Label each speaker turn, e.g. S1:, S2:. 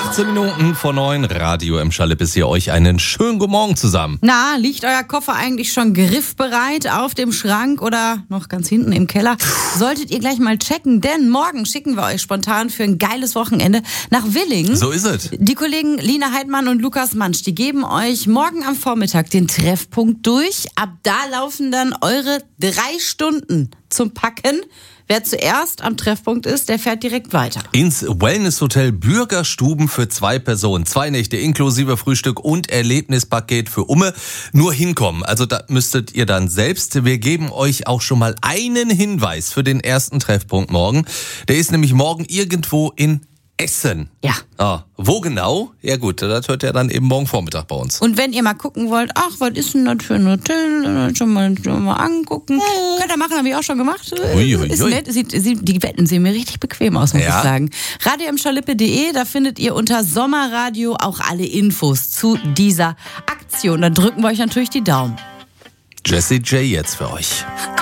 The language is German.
S1: 18 Minuten vor 9, Radio Emscher Lippe ist hier, euch einen schönen guten Morgen zusammen.
S2: Na, liegt euer Koffer eigentlich schon griffbereit auf dem Schrank oder noch ganz hinten im Keller? Solltet ihr gleich mal checken, denn morgen schicken wir euch spontan für ein geiles Wochenende nach Willingen.
S1: So ist es.
S2: Die Kollegen Lina Heidmann und Lukas Mansch, die geben euch morgen am Vormittag den Treffpunkt durch. Ab da laufen dann eure 3 Stunden zum Packen. Wer zuerst am Treffpunkt ist, der fährt direkt weiter.
S1: Ins Wellnesshotel Bürgerstuben für 2 Personen. 2 Nächte inklusive Frühstück und Erlebnispaket für Umme. Nur hinkommen. Also da müsstet ihr dann selbst. Wir geben euch auch schon mal einen Hinweis für den ersten Treffpunkt morgen. Der ist nämlich morgen irgendwo in Essen.
S2: Ja.
S1: Ah, wo genau? Ja gut, das hört ihr dann eben morgen Vormittag bei uns.
S2: Und wenn ihr mal gucken wollt, ach, was ist denn das für ein Hotel? Schon mal angucken. Könnt ihr machen, habe ich auch schon gemacht. Ist nett. Die Betten sehen mir richtig bequem aus, muss ich sagen. radioemscherlippe.de, da findet ihr unter Sommerradio auch alle Infos zu dieser Aktion. Dann drücken wir euch natürlich die Daumen.
S1: Jessie J jetzt für euch.